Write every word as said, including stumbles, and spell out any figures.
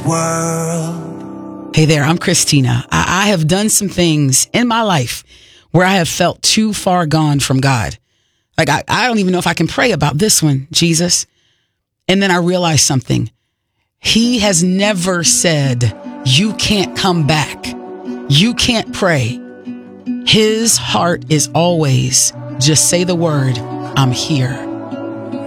world. Hey there, I'm Christina. I, I have done some things in my life where I have felt too far gone from God. Like, I, I don't even know if I can pray about this one, Jesus. And then I realized something. He has never said, you can't come back. You can't pray. His heart is always, just say the word, I'm here.